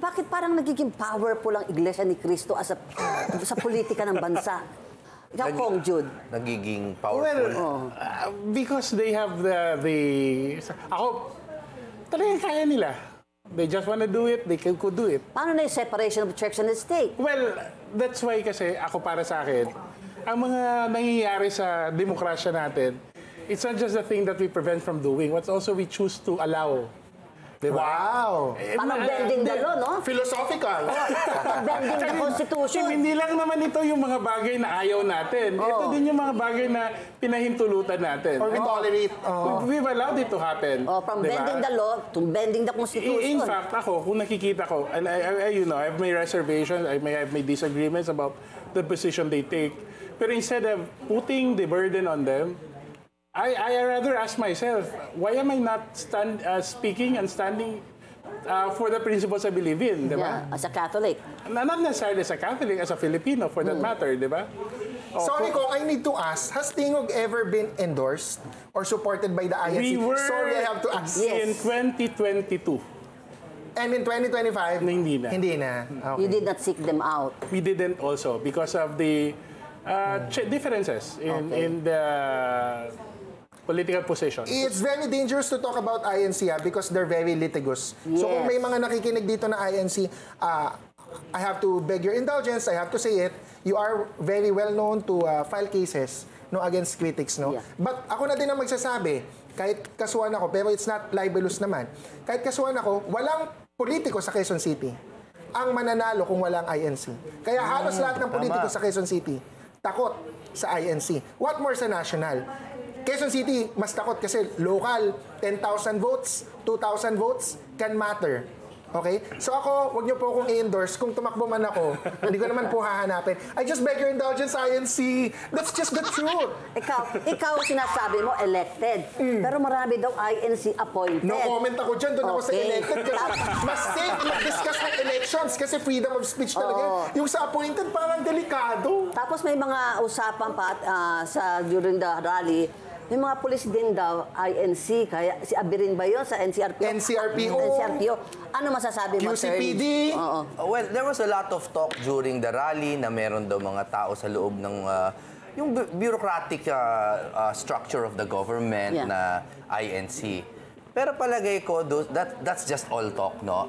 Bakit parang nagiging powerful ang Iglesia ni Cristo sa politika ng bansa? Ikaw, Kong Jude. Nagiging powerful. Well, because they have ako, talagang kaya nila. They just wanna do it, they could do it. Paano na yung separation of church and state? Well, that's why kasi ako para sa akin, ang mga nangyayari sa demokrasya natin, it's not just the thing that we prevent from doing, what's also we choose to allow. Diba? Wow! Parang bending the law, no? Philosophical. Bending the Constitution. Hindi lang naman ito yung mga bagay na ayaw natin. Ito din yung mga bagay na pinahintulutan natin. Or we tolerate. We've allowed it to happen. From diba? bending the law to bending the Constitution. In fact, ako, kung nakikita ko, and I have my reservations, I may have my disagreements about the position they take. Pero instead of putting the burden on them, I rather ask myself, why am I not speaking and standing for the principles I believe in, di ba? Yeah, as a Catholic. Not necessarily as a Catholic, as a Filipino for that matter, di ba? Sorry ko, I need to ask, has Tingog ever been endorsed or supported by the INC? We were Sorry, I have to ask. in 2022. And in 2025? Hindi na. Hindi na. Okay. You did not seek them out. We didn't also because of the differences in the political position. It's very dangerous to talk about INC because they're very litigious. So kung may mga nakikinig dito na INC, I have to beg your indulgence, I have to say it, you are very well known to file cases against critics. Yeah. But ako na din ang magsasabi, kahit kasuhan ako, pero it's not libelous naman, kahit kasuhan ako, walang politiko sa Quezon City ang mananalo kung walang INC. Kaya halos lahat ng politiko sa Quezon City takot sa INC. What more sa national? Quezon City, mas takot kasi local, 10,000 votes, 2,000 votes can matter. Okay? So ako, wag niyo po akong i-endorse. Kung tumakbo man ako, hindi ko naman po hahanapin. I just beg your indulgence, INC. That's just the truth. Ikaw sinasabi mo elected. Pero marami daw INC appointed. No comment ako dyan. Doon ako sa Okay. elected. Kasi mas safe mag-discuss ng elections kasi freedom of speech talaga. Yung sa appointed, parang delikado. Tapos may mga usapan pa during the rally. May mga pulis din daw, INC, kaya si Abirin ba yun sa NCRPO? NCRPO. Ano masasabi mo, QCPD. Well, there was a lot of talk during the rally na meron daw mga tao sa loob ng yung bureaucratic structure of the government na INC. Pero palagay ko, that's just all talk, no?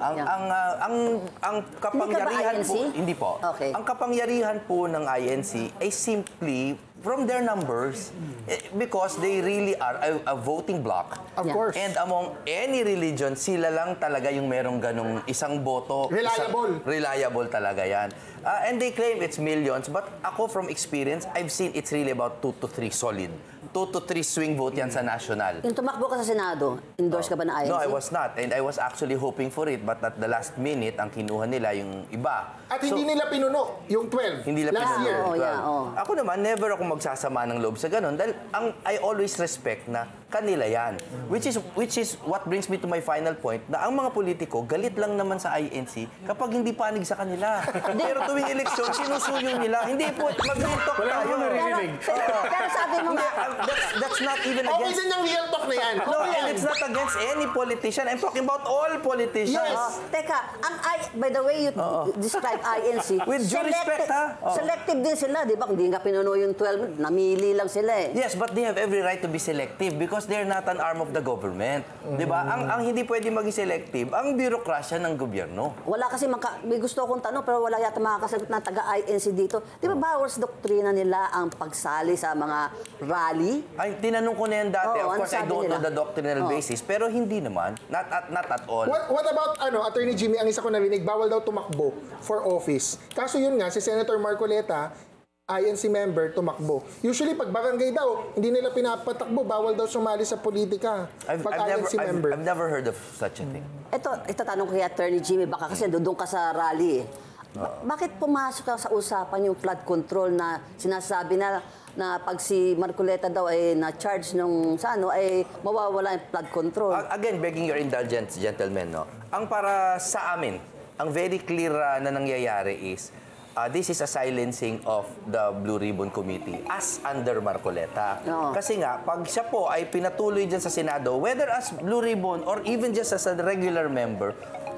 Ang kapangyarihan po, hindi po. Okay. Ang kapangyarihan po ng INC ay simply from their numbers because they really are a voting bloc. Of course. And among any religion, sila lang talaga yung merong ganong isang boto. Reliable. Reliable talaga yan. And they claim it's millions, but ako from experience, I've seen it's really about 2 to 3 solid. 2 to 3 swing vote yan sa national. Yung tumakbo ka sa Senado, endorse ka ba na INC? No, I was not. And I was actually hoping for it, but at the last minute, ang kinuha nila yung iba. At hindi nila pinuno yung 12 Hindi nila last pinuno. year. Ako naman, never ako magsasama ng loob sa ganun dahil I always respect na kanila yan. Which is what brings me to my final point na ang mga politiko, galit lang naman sa INC kapag hindi panig sa kanila. Pero tuwing eleksyon, sinusuyo nila. Hindi po, mag-real talk Wala tayo. akong naririnig. Pero sabi mo nga, That's not even Okay against... din yung real talk na yan. No, and it's not against any politician. I'm talking about all politicians. Yes. teka, by the way you describe INC, With due respect, ha? Selective din sila, di ba? Kung di nga pinuno yung 12, namili lang sila eh. Yes, but they have every right to be selective because they're not an arm of the government. Di ba? Ang hindi pwede maging selective, ang birokrasya ng gobyerno. Wala kasi, may gusto akong tanong, pero wala yata makakasagot na taga-INC dito. Di ba Bauer's doktrina nila ang pagsali sa mga rally? Ay, tinanong ko na yan dati. Oo, Of course, I ano sabi don't know nila? the doctrinal basis, pero hindi naman. Not at all. What about, Attorney Jimmy, ang isa ko narinig, bawal daw tumakbo for office. Kaso yun nga, si Senator Marcoleta, INC member, tumakbo. Usually, pag barangay daw, hindi nila pinapatakbo, bawal daw sumali sa politika. Pag INC member. I've never heard of such a thing. Ito tanong ko kay Attorney Jimmy, baka kasi doon ka sa rally eh. Bakit pumasok ka sa usapan yung flood control na sinasabi na pag si Marcoleta daw ay na-charge nung ay mawawala yung flood control? Again, begging your indulgence, gentlemen, no? Ang para sa amin, ang very clear na nangyayari is this is a silencing of the Blue Ribbon Committee as under Marcoleta. Kasi nga, pag siya po ay pinatuloy dyan sa Senado, whether as Blue Ribbon or even just as a regular member,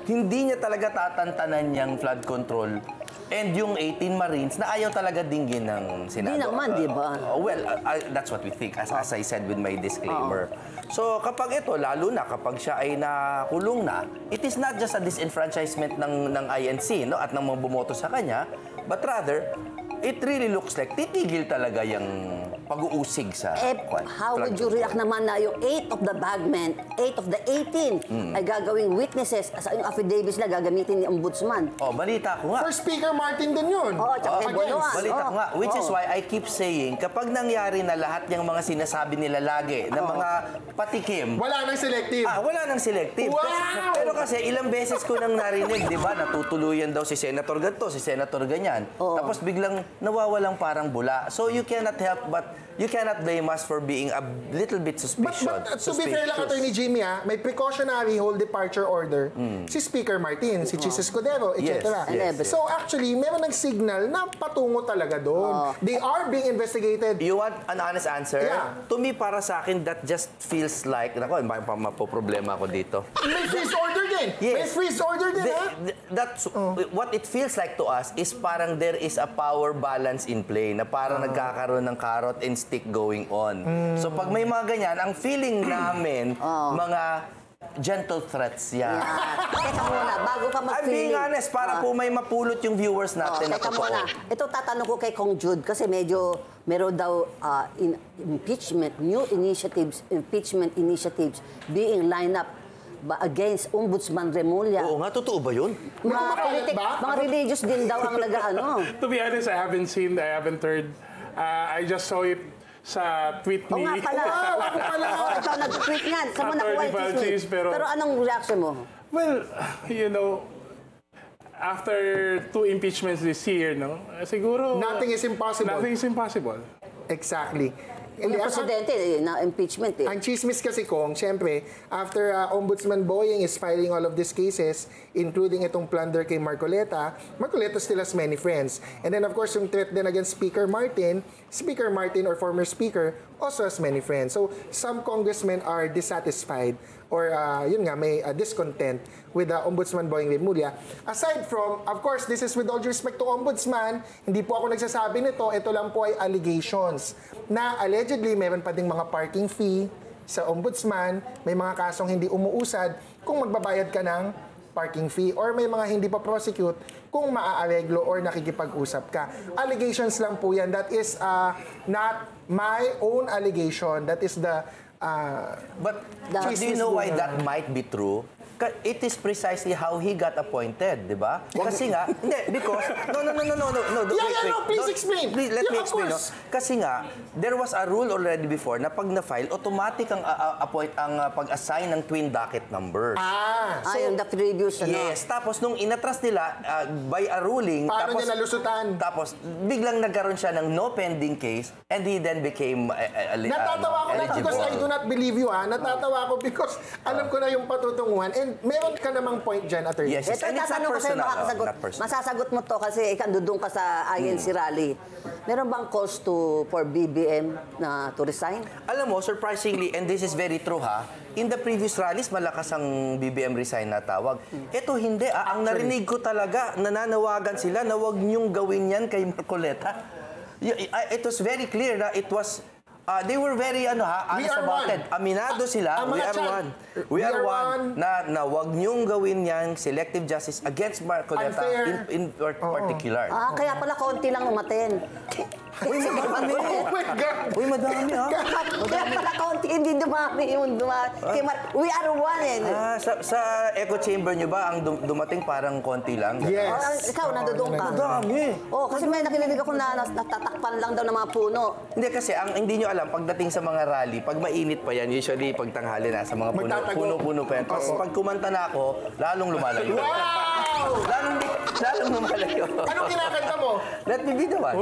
hindi niya talaga tatantanan yung flood control and yung 18 Marines na ayaw talaga dinggin ng Senado. Di naman, di ba? That's what we think, as I said with my disclaimer. So kapag ito, lalo na kapag siya ay nakulong na, it is not just a disenfranchisement ng INC, no, at ng mga bumoto sa kanya, but rather, it really looks like titigil talaga yung pag-uusig sa How would you react naman na yung 8 of the bagmen, 8 of the 18 ay gagawing witnesses sa yung affidavits na gagamitin ni Ombudsman? Oh, balita ko nga. For Speaker Martin din yun. Oo, tsaka kay Bonoan. Balita ko nga. Which is why I keep saying, kapag nangyari na lahat yung mga sinasabi nila lagi, na mga patikim, Wala nang selective. wala nang selective. Wow! Pero kasi ilang beses ko nang narinig, di ba, natutuluyan daw si Senator ganito, si Senator ganyan. Tapos biglang nawawalang parang bula. So you cannot help but, you cannot blame us for being a little bit suspicious. But to be fair lang, Attorney Jimmy, may precautionary whole departure order si Speaker Martin, si Chis Escudero, etc. Yes. So actually, meron ng signal na patungo talaga doon. They are being investigated. You want an honest answer? Yeah. To me, para sa akin, that just feels like, nako, mapoproblema ako dito. May freeze order din. Yes. May freeze order din, ha? That's what it feels like to us is parang there is a power balance in play na parang nagkakaroon ng carrot and stick going on. So pag may mga ganyan, ang feeling namin mga gentle threats yan. Teka muna, bago ka I'm mag-feeling. being honest, para po may mapulot yung viewers natin na Teka totoo. muna. Ito tatanong ko kay Kong Jude kasi medyo meron daw impeachment initiatives being lined up against Ombudsman Remulla. Oo nga, totoo ba yun? Mga kumakalat ba? mga religious din daw ang nag-ano. To be honest, I haven't seen, I haven't heard. I just saw it sa tweet Oo ni... nga pala. Ako pala. Ikaw nag-tweet niyan. Saan mo Attorney nakuha yung Valchis, chismis? pero- Pero anong reaction mo? Well, you know, after 2 impeachments this year, no, siguro... Nothing is impossible. Nothing is impossible. Exactly. Yung Ang- presidente, na impeachment eh. Ang chismis kasi, Kong, siyempre, after Ombudsman Boying is filing all of these cases, including itong plunder kay Marcoleta still has many friends. And then, of course, yung threat din against Speaker Martin or former Speaker also has many friends. So, some congressmen are dissatisfied or, yun nga, may discontent with Ombudsman Boying Remulla. Aside from, of course, this is with all due respect to Ombudsman, hindi po ako nagsasabi nito, ito lang po ay allegations na allegedly meron pa ding mga parking fee sa Ombudsman, may mga kasong hindi umuusad kung magbabayad ka ng parking fee or may mga hindi pa prosecute kung maaareglo or nakikipag-usap ka. Allegations lang po yan. That is not my own allegation. That is the... But The- do you know why that might be true? It is precisely how he got appointed, di ba? Kasi nga, hindi, because, no, Please explain. Please, let Yeah, me of explain. No? course. Kasi nga, there was a rule already before na pag na-file, automatic ang pag-assign ng twin docket number. Yung the previous, ano. Yes, tapos nung inatras nila by a ruling, Paano tapos, niya nalusutan? tapos biglang nagkaroon siya ng no pending case and he then became Natatawa ako because I do not believe you, ha? Natatawa ako because alam ko na yung patutunguhan. And meron ka namang point dyan, Attorney. Yes. Ito, And it's not tatanong ko sa'yo, personal, makakasagot. not personal. Masasagot mo to kasi ikandudong ka sa INC rally. Meron bang calls for BBM na to resign? Alam mo, surprisingly, and this is very true ha, in the previous rallies, malakas ang BBM resign na tawag. Ito hindi, ang narinig ko talaga, nananawagan sila na huwag niyong gawin yan kay Marcoleta. It was very clear na it was, they were very honest are about one. it. Aminado sila, ang we mga are chan- one. We are one. Na huwag niyong gawin yan, selective justice against Marcoleta Unfair. in particular. Kaya pala konti lang umaten. Uy, madami. Oh my God! Uy, madami ha. Kaya pala konti, hindi dumami yung dumami. We are one eh. Sa echo chamber nyo ba, ang dumating parang konti lang? Yes. Ikaw, nadudong ka. Dami. Kasi may nakilinig ako na natatakpan lang daw ng mga puno. Hindi kasi, ang hindi nyo alam, pagdating sa mga rally, pag mainit pa yan, usually pag tanghali na sa mga Magtatago. puno pa yan. Tapos pag kumanta na ako, lalong lumalayo. Wow! Lalong lumalayo. Anong kinakanta mo? Let me be the one.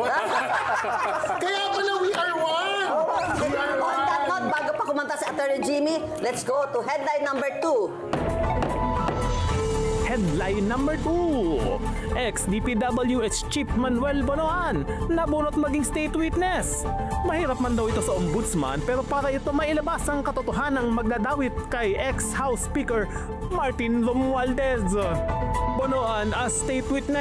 Kaya pala we are one! We are On that one! note, bago pa kumanta si Attorney Jimmy, let's go to headline number 2. Headline number 2. Ex-DPWH Chief Manuel Bonoan nabunot maging state witness. Mahirap man daw ito sa ombudsman pero para ito mailabas ang katotohanang magdadawit kay ex-House Speaker Martin Romualdez. Bonoan as state witness.